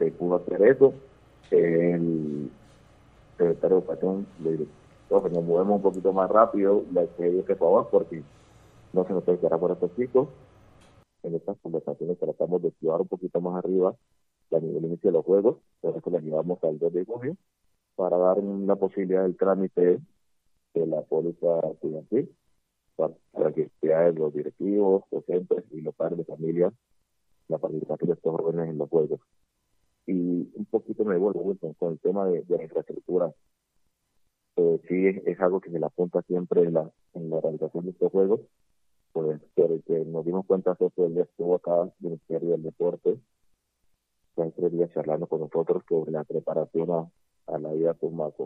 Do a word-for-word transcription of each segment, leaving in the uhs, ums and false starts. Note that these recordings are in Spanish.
se pudo hacer eso. El secretario de Educación le dijo, que nos movemos un poquito más rápido, le pedí que favor, porque no se nos puede quedar por estos chicos. En estas conversaciones tratamos de llevar un poquito más arriba a nivel inicio de los juegos, por eso le llevamos al dos de junio, para dar la posibilidad del trámite de la póliza estudiantil, para, para que sea los directivos, docentes y los padres de familia, la participación de estos jóvenes en los juegos. Y un poquito me vuelvo, Wilson, con el tema de, de la infraestructura. Eh, sí, es, es algo que se le apunta siempre en la, en la realización de estos juegos, pues, pero que nos dimos cuenta que el día estuvo acá, el Ministerio del Deporte, hace tres días charlando con nosotros sobre la preparación a, a la vida Tumaco.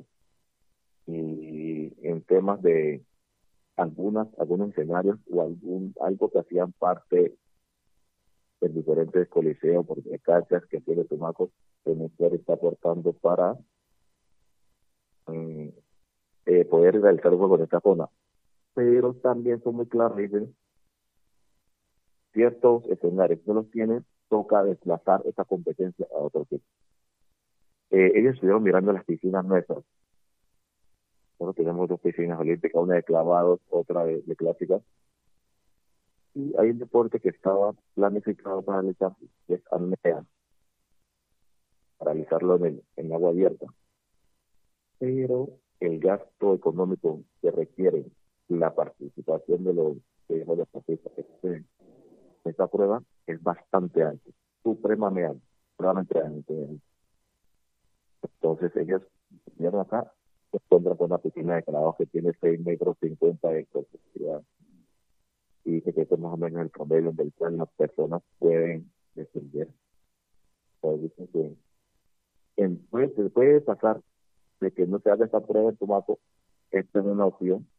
Y en temas de algunas algunos escenarios o algún algo que hacían parte de diferentes coliseos, porque canchas que tiene Tumaco, el Ministerio está aportando para um, eh, poder realizar un juego en esta zona. Pero también son muy claros, dicen, ciertos escenarios que los tienen, toca desplazar esa competencia a otro tipo. Eh, ellos estuvieron mirando las piscinas nuestras. Nosotros tenemos dos piscinas olímpicas, una de clavados, otra de, de clásicas. Y hay un deporte que estaba planificado para realizar, que es apnea, para realizarlo en, el, en agua abierta. Pero el gasto económico que requiere la participación de los de los deportistas en esta prueba es bastante alto, supremamente alto, supremamente alto. Entonces ellos vinieron acá, se encuentran con una piscina de clavados que tiene seis metros cincuenta de profundidad. Y dice que esto es más o menos el promedio del cual las personas pueden descender. Pues dicen que en, puede, se puede pasar de que no se haga esta prueba en Tumaco, esta es una opción,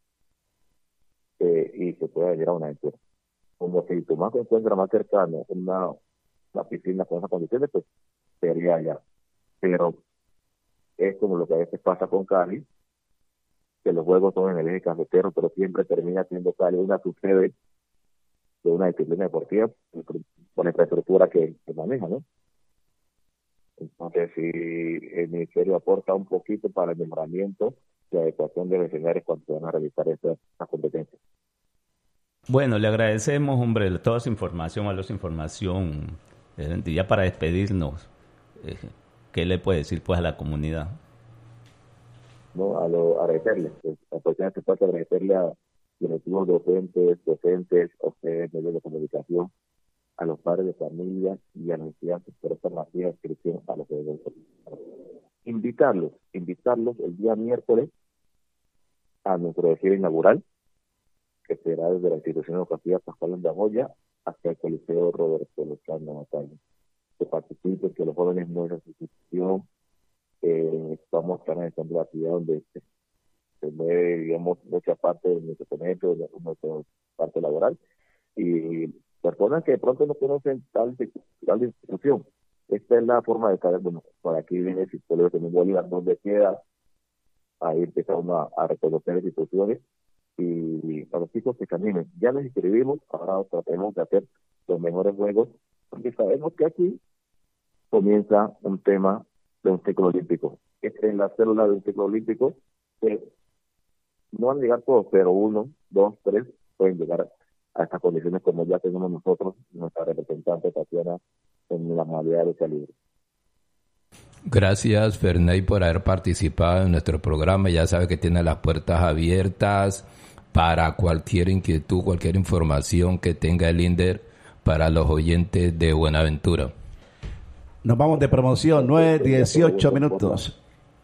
eh, y se puede llegar a una aventura. Como si Tumaco encuentra más cercano una, una piscina con esas condiciones, pues sería allá. Pero es como lo que a veces pasa con Cali, que los juegos son en el eje cafetero, pero siempre termina siendo Cali una sucede de una disciplina deportiva con la infraestructura que, que maneja, ¿no? Entonces, si el Ministerio aporta un poquito para el mejoramiento y adecuación de los escenarios cuando se van a realizar estas competencias. Bueno, le agradecemos, hombre, toda su información, valiosa información. Eh, ya para despedirnos, eh, ¿qué le puede decir pues a la comunidad? No, a lo agradecerle, pues, la oportunidad que puede agradecerle a directivos docentes, docentes, a ustedes, medios de comunicación, a los padres de familia y a los estudiantes por esta masiva inscripción a los eventos. Invitarlos, invitarlos el día miércoles a nuestro desfile inaugural, que será desde la institución educativa Pascual de Agoya hasta el Coliseo Roberto Lozano Batalla. Que participen, que los jóvenes muestren su institución. Eh, vamos a estar en la actividad donde se, se mueve, digamos, mucha parte de nuestro comento, de nuestra parte laboral. Y personas que de pronto no conocen tal, tal institución. Esta es la forma de saber, bueno, por aquí viene el Colegio de Bolívar, donde queda. Ahí empezamos a, a reconocer instituciones. Y para los chicos que caminen, ya les inscribimos, ahora tratemos de hacer los mejores juegos, porque sabemos que aquí comienza un tema de un ciclo olímpico. Esta es la célula de un ciclo olímpico, que no van a llegar todos, pero uno, dos, tres pueden llegar a estas condiciones como ya tenemos nosotros, nuestra representante Tatiana, en la modalidad de lucha libre. Gracias, Ferney, por haber participado en nuestro programa. Ya sabe que tiene las puertas abiertas para cualquier inquietud, cualquier información que tenga el INDER para los oyentes de Buenaventura. Nos vamos de promoción, nueve dieciocho minutos.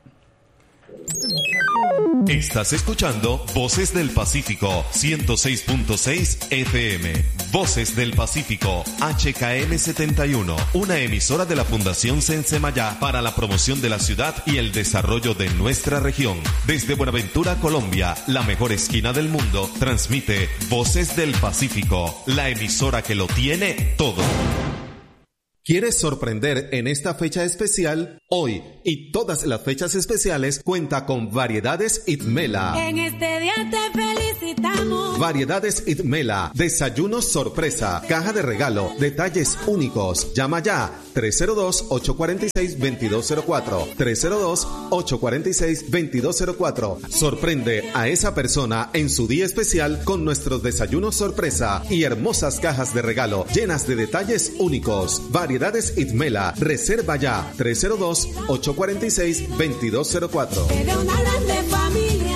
Estás escuchando Voces del Pacífico, ciento seis punto seis F M. Voces del Pacífico, H K M setenta y uno, una emisora de la Fundación Sensemayá para la promoción de la ciudad y el desarrollo de nuestra región. Desde Buenaventura, Colombia, la mejor esquina del mundo, transmite Voces del Pacífico, la emisora que lo tiene todo. ¿Quieres sorprender en esta fecha especial? Hoy y todas las fechas especiales cuenta con Variedades Itmela. En este día te felicitamos. Variedades Itmela, desayunos sorpresa, caja de regalo, detalles únicos. Llama ya tres cero dos, ocho cuatro seis, dos dos cero cuatro, tres cero dos, ocho cuatro seis, dos dos cero cuatro. Sorprende a esa persona en su día especial con nuestros desayunos sorpresa y hermosas cajas de regalo llenas de detalles únicos. Variedades Itmela, reserva ya tres cero dos, ocho cuatro seis, dos dos cero cuatro.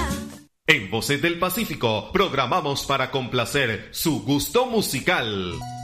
En Voces del Pacífico programamos para complacer su gusto musical.